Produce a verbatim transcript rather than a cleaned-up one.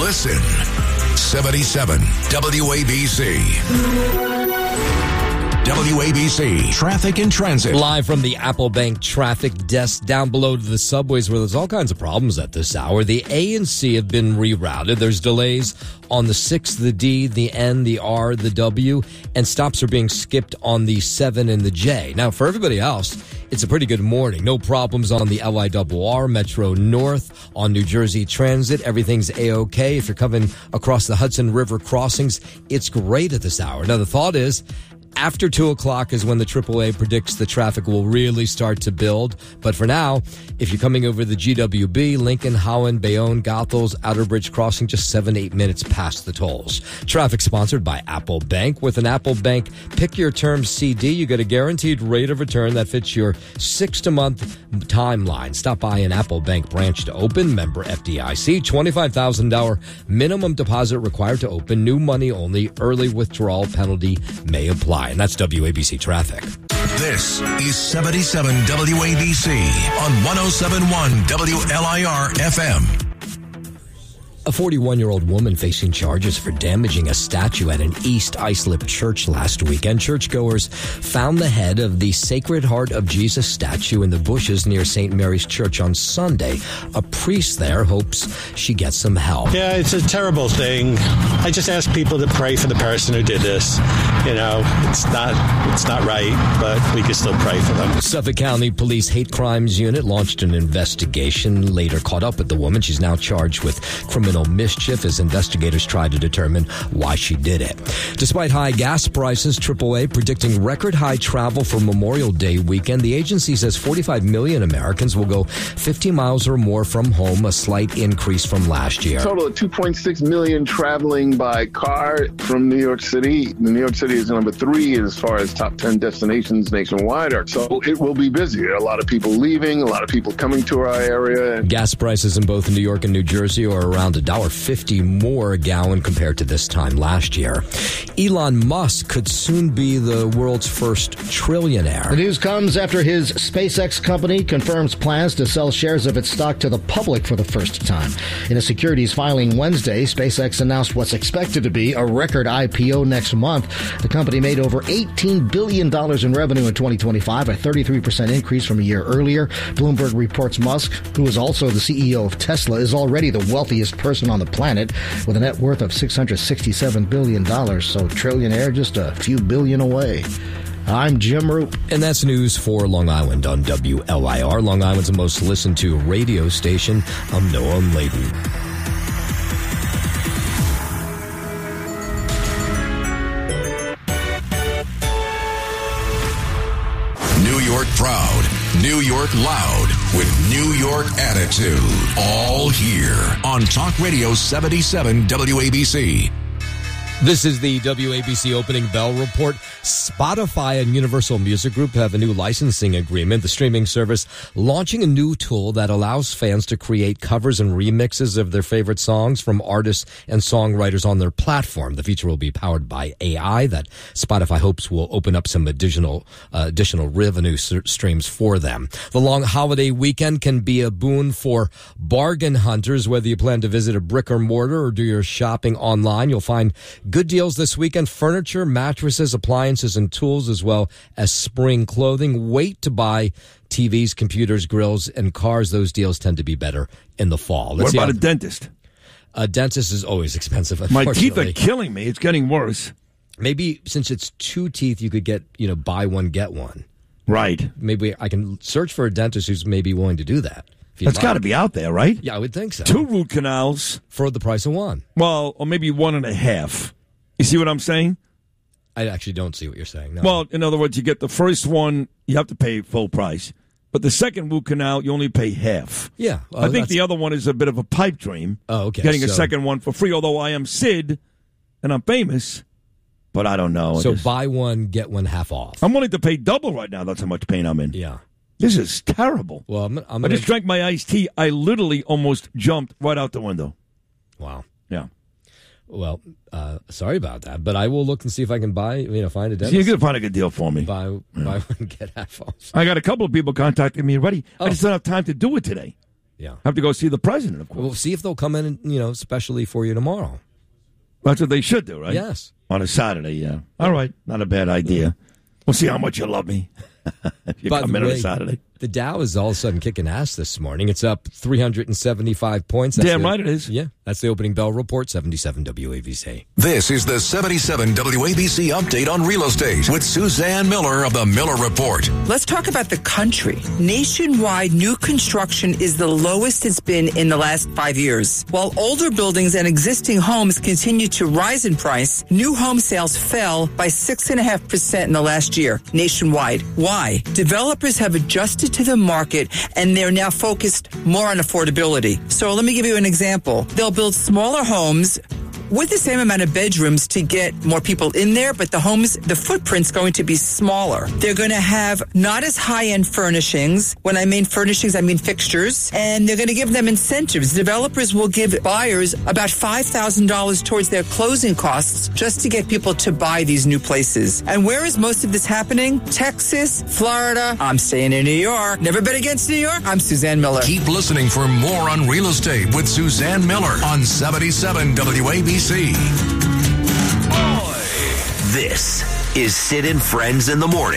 Listen. seventy-seven W A B C. W A B C Traffic and Transit. Live from the Apple Bank traffic desk down below to the subways where there's all kinds of problems at this hour. The A and C have been rerouted. There's delays on the six, the D, the N, the R, the W, and stops are being skipped on the seven and the J. Now, for everybody else, it's a pretty good morning. No problems on the L I R R, Metro North, on New Jersey Transit. Everything's A-OK. If you're coming across the Hudson River crossings, it's great at this hour. Now, the thought is, after two o'clock is when the triple A predicts the traffic will really start to build. But for now, if you're coming over the G W B, Lincoln, Holland, Bayonne, Goethals, Outer Bridge Crossing, just seven, eight minutes past the tolls. Traffic sponsored by Apple Bank. With an Apple Bank Pick Your Term C D, you get a guaranteed rate of return that fits your six-to-month timeline. Stop by an Apple Bank branch to open. Member F D I C. twenty-five thousand dollars minimum deposit required to open. New money only. Early withdrawal penalty may apply. And that's W A B C Traffic. This is seventy-seven W A B C on one oh seven point one W L I R F M. A forty-one-year-old woman facing charges for damaging a statue at an East Islip church last weekend. Churchgoers found the head of the Sacred Heart of Jesus statue in the bushes near Saint Mary's Church on Sunday. A priest there hopes she gets some help. Yeah, it's a terrible thing. I just ask people to pray for the person who did this. You know, it's not it's not right, but we can still pray for them. Suffolk County Police Hate Crimes Unit launched an investigation, later caught up with the woman. She's now charged with criminal mischief as investigators try to determine why she did it. Despite high gas prices, triple A predicting record high travel for Memorial Day weekend. The agency says forty-five million Americans will go fifty miles or more from home, a slight increase from last year. Total of two point six million traveling by car from New York City. New York City is number three as far as top ten destinations nationwide are. So it will be busy. A lot of people leaving, a lot of people coming to our area. Gas prices in both New York and New Jersey are around one dollar fifty more a gallon compared to this time last year. Elon Musk could soon be the world's first trillionaire. The news comes after his SpaceX company confirms plans to sell shares of its stock to the public for the first time. In a securities filing Wednesday, SpaceX announced what's expected to be a record I P O next month. The company made over eighteen billion dollars in revenue in twenty twenty-five, a thirty-three percent increase from a year earlier. Bloomberg reports Musk, who is also the C E O of Tesla, is already the wealthiest person on the planet with a net worth of six hundred sixty-seven billion dollars. So trillionaire just a few billion away. I'm Jim Roop. And that's news for Long Island on W L I R, Long Island's most listened to radio station. I'm Noah Layden. New York proud, New York loud, with New York attitude. All here on Talk Radio seventy-seven W A B C. This is the W A B C Opening Bell Report. Spotify and Universal Music Group have a new licensing agreement. The streaming service launching a new tool that allows fans to create covers and remixes of their favorite songs from artists and songwriters on their platform. The feature will be powered by A I that Spotify hopes will open up some additional uh, additional revenue streams for them. The long holiday weekend can be a boon for bargain hunters. Whether you plan to visit a brick or mortar or do your shopping online, you'll find good deals this weekend. Furniture, mattresses, appliances, and tools, as well as spring clothing. Wait to buy T Vs, computers, grills, and cars. Those deals tend to be better in the fall. Let's what about how, a dentist? A dentist is always expensive, My teeth are killing me. It's getting worse. Maybe since it's two teeth, you could get, you know, buy one, get one. Right. Maybe I can search for a dentist who's maybe willing to do that. That's got to be out there, right? Yeah, I would think so. Two root canals. For the price of one. Well, or maybe one and a half. You see what I'm saying? I actually don't see what you're saying. No. Well, in other words, you get the first one, you have to pay full price. But the second root canal, you only pay half. Yeah. Well, I think that's... the other one is a bit of a pipe dream. Oh, okay. Getting so... a second one for free, although I am Sid and I'm famous, but I don't know. So just... buy one, get one half off. I'm willing to pay double right now. That's how much pain I'm in. Yeah. This is terrible. Well, I'm, I'm I gonna... just drank my iced tea. I literally almost jumped right out the window. Wow. Yeah. Well, uh, sorry about that, but I will look and see if I can buy, you know, find a dentist. You're going to find a good deal for me. Buy, yeah. buy one, get half off. I got a couple of people contacting me already. Oh. I just don't have time to do it today. Yeah. Have to go see the president, of course. We'll see if they'll come in, you know, especially for you tomorrow. That's what they should do, right? Yes. On a Saturday, yeah. All right. Not a bad idea. We'll see how much you love me if you By come the in on way, a Saturday. The Dow is all of a sudden kicking ass this morning. It's up three hundred seventy-five points. That's Damn the, right it is. Yeah. That's the opening bell report, seventy-seven W A B C. This is the seventy-seven W A B C update on real estate with Suzanne Miller of the Miller Report. Let's talk about the country. Nationwide, new construction is the lowest it's been in the last five years. While older buildings and existing homes continue to rise in price, new home sales fell by six point five percent in the last year nationwide. Why? Developers have adjusted to the market and they're now focused more on affordability. So let me give you an example. They'll build smaller homes with the same amount of bedrooms to get more people in there, but the homes, the footprint's going to be smaller. They're going to have not as high-end furnishings. When I mean furnishings, I mean fixtures. And they're going to give them incentives. Developers will give buyers about five thousand dollars towards their closing costs just to get people to buy these new places. And where is most of this happening? Texas, Florida. I'm staying in New York. Never been against New York. I'm Suzanne Miller. Keep listening for more on real estate with Suzanne Miller on seventy-seven W A B C. This is Sid and Friends in the Morning.